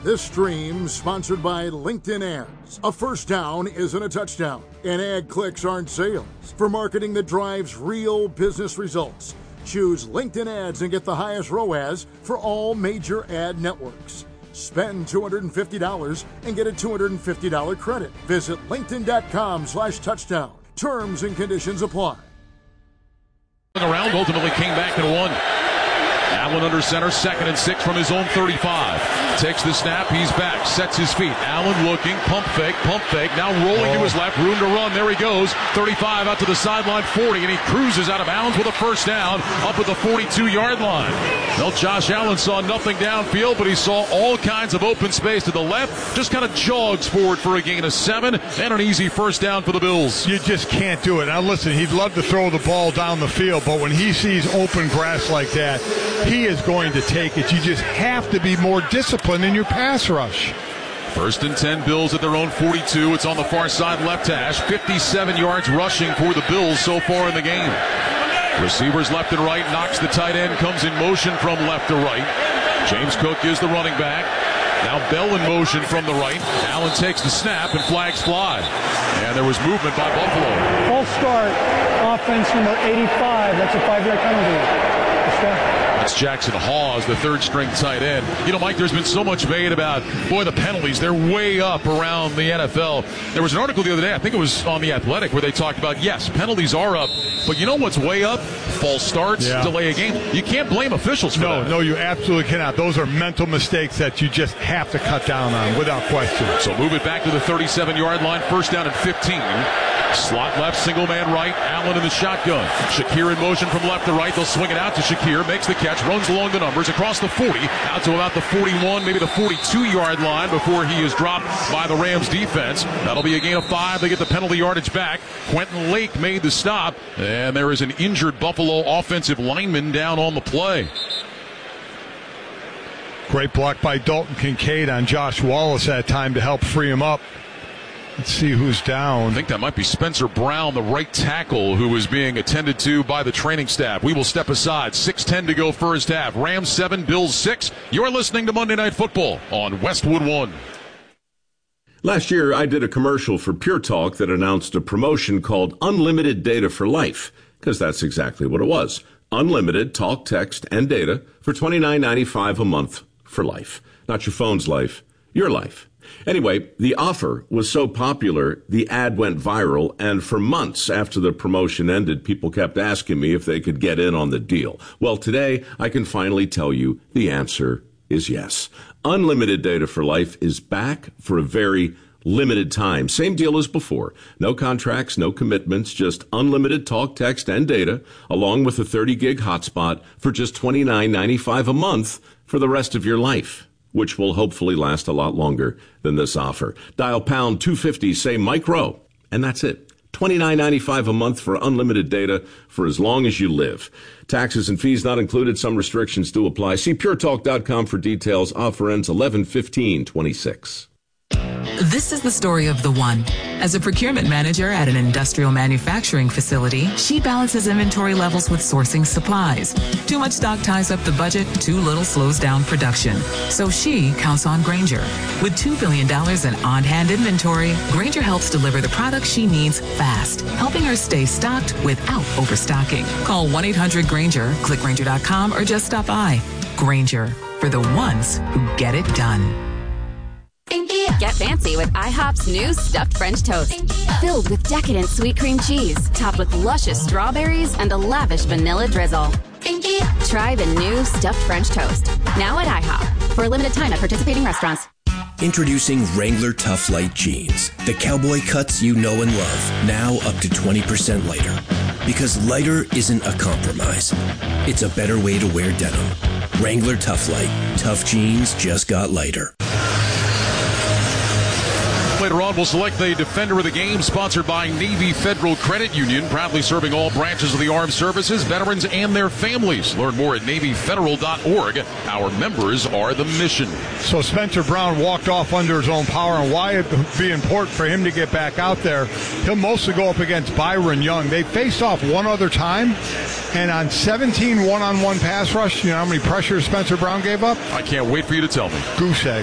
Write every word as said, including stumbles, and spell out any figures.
This stream sponsored by LinkedIn Ads. A first down isn't a touchdown, and ad clicks aren't sales. For marketing that drives real business results, choose LinkedIn Ads and get the highest R O A S for all major ad networks. Spend two hundred fifty dollars and get a two hundred fifty dollars credit. Visit linkedin.com slash touchdown. Terms and conditions apply. Around, ultimately came back and won. Allen under center, second and six from his own thirty-five. Takes the snap, he's back, sets his feet. Allen looking, pump fake, pump fake, now rolling oh. to his left, room to run, there he goes. thirty-five out to the sideline, forty, and he cruises out of bounds with a first down up at the forty-two-yard line. Well, Josh Allen saw nothing downfield, but he saw all kinds of open space to the left, just kind of jogs forward for a gain of seven, and an easy first down for the Bills. You just can't do it. Now listen, he'd love to throw the ball down the field, but when he sees open grass like that, he is going to take it. You just have to be more disciplined in your pass rush. First and ten, Bills at their own forty-two. It's on the far side left hash. fifty-seven yards rushing for the Bills so far in the game. Receivers left and right. Knocks the tight end. Comes in motion from left to right. James Cook is the running back. Now Bell in motion from the right. Allen takes the snap and flags fly. And there was movement by Buffalo. False start. Offense number eighty-five. That's a five-yard penalty. That's Jackson Hawes, the third-string tight end. You know, Mike, there's been so much made about, boy, the penalties. They're way up around the N F L. There was an article the other day, I think it was on The Athletic, where they talked about, yes, penalties are up, but you know what's way up? False starts, yeah. delay a game. You can't blame officials for no, that. No, you absolutely cannot. Those are mental mistakes that you just have to cut down on without question. So move it back to the thirty-seven-yard line, first down and fifteen. Slot left, single man right, Allen in the shotgun. Shakir in motion from left to right. They'll swing it out to Shakir, makes the catch, runs along the numbers, across the forty, out to about the forty-one, maybe the forty-two-yard line before he is dropped by the Rams defense. That'll be a gain of five. They get the penalty yardage back. Quentin Lake made the stop, and there is an injured Buffalo offensive lineman down on the play. Great block by Dalton Kincaid on Josh Wallace that time to help free him up. Let's see who's down. I think that might be Spencer Brown, the right tackle, who is being attended to by the training staff. We will step aside. six ten to go first half. Rams seven, Bills six. You're listening to Monday Night Football on Westwood One. Last year, I did a commercial for Pure Talk that announced a promotion called Unlimited Data for Life, because that's exactly what it was. Unlimited talk, text, and data for twenty-nine ninety-five a month for life. Not your phone's life, your life. Anyway, the offer was so popular, the ad went viral, and for months after the promotion ended, people kept asking me if they could get in on the deal. Well, today, I can finally tell you the answer is yes. Unlimited Data for Life is back for a very limited time. Same deal as before. No contracts, no commitments, just unlimited talk, text, and data, along with a thirty gig hotspot for just twenty-nine ninety-five a month for the rest of your life, which will hopefully last a lot longer than this offer. Dial pound two fifty, say Mike Rowe, and that's it. twenty-nine ninety-five a month for unlimited data for as long as you live. Taxes and fees not included. Some restrictions do apply. See pure talk dot com for details. Offer ends eleven fifteen twenty-six. This is the story of the one. As a procurement manager at an industrial manufacturing facility, she balances inventory levels with sourcing supplies. Too much stock ties up the budget, too little slows down production. So she counts on Grainger. With two billion dollars in on-hand inventory, Grainger helps deliver the products she needs fast, helping her stay stocked without overstocking. Call one eight hundred Grainger, click Grainger dot com, or just stop by. Grainger, for the ones who get it done. Get fancy with IHOP's new stuffed French toast. Filled with decadent sweet cream cheese, topped with luscious strawberries and a lavish vanilla drizzle. Try the new stuffed French toast. Now at IHOP. For a limited time at participating restaurants. Introducing Wrangler Tough Light Jeans. The cowboy cuts you know and love. Now up to twenty percent lighter. Because lighter isn't a compromise. It's a better way to wear denim. Wrangler Tough Light. Tough jeans just got lighter. Later on, we'll select the Defender of the Game, sponsored by Navy Federal Credit Union, proudly serving all branches of the armed services, veterans, and their families. Learn more at Navy Federal dot org. Our members are the mission. So Spencer Brown walked off under his own power, and why it would be important for him to get back out there. He'll mostly go up against Byron Young. They faced off one other time, and on seventeen one-on-one pass rush, you know how many pressures Spencer Brown gave up? I can't wait for you to tell me. Goose egg.